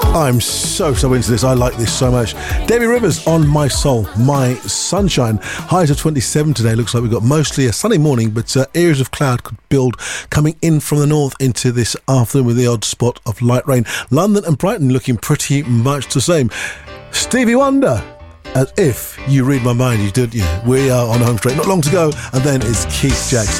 I'm so into this. I like this so much. Debbie Rivers on My Soul, My Sunshine. Highs of 27 today. Looks like we've got mostly a sunny morning, but areas of cloud could build coming in from the north into this afternoon with the odd spot of light rain. London and Brighton looking pretty much the same. Stevie Wonder, As If You Read My Mind. You did, yeah. We are on home straight. Not long to go, and then it's Keith Jackson.